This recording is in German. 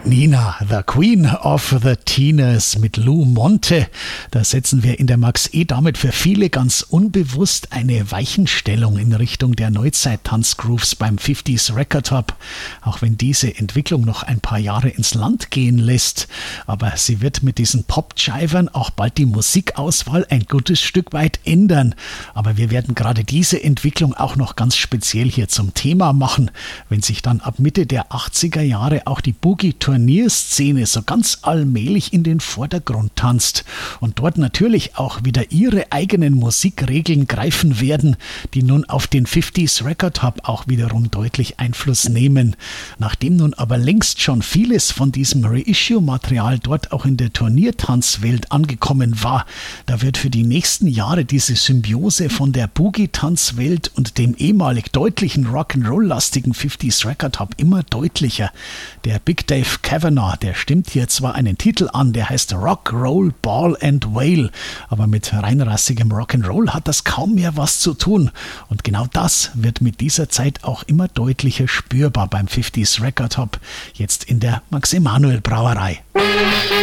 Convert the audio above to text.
Nina, the Queen of the Teeners mit Lou Monte. Da setzen wir in der Max damit für viele ganz unbewusst eine Weichenstellung in Richtung der Neuzeit-Tanzgrooves beim 50s Record Hop. Auch wenn diese Entwicklung noch ein paar Jahre ins Land gehen lässt. Aber sie wird mit diesen Pop-Jivern auch bald die Musikauswahl ein gutes Stück weit ändern. Aber wir werden gerade diese Entwicklung auch noch ganz speziell hier zum Thema machen, wenn sich dann ab Mitte der 80er Jahre auch die Boogie-Turnierszene so ganz allmählich in den Vordergrund tanzt und dort natürlich auch wieder ihre eigenen Musikregeln greifen werden, die nun auf den 50s Record Hop auch wiederum deutlich Einfluss nehmen. Nachdem nun aber längst schon vieles von diesem Reissue-Material dort auch in der Turniertanzwelt angekommen war, da wird für die nächsten Jahre diese Symbiose von der Boogie-Tanzwelt und dem ehemalig deutlichen Rock'n'Roll-lastigen 50s Record Hop immer deutlicher. Der Big Dave Kavanagh, der stimmt hier zwar einen Titel an, der heißt Rock, Roll, Ball and Wail, aber mit reinrassigem Rock'n'Roll hat das kaum mehr was zu tun. Und genau das wird mit dieser Zeit auch immer deutlicher spürbar beim 50s Record Hop, jetzt in der Max Emanuel Brauerei.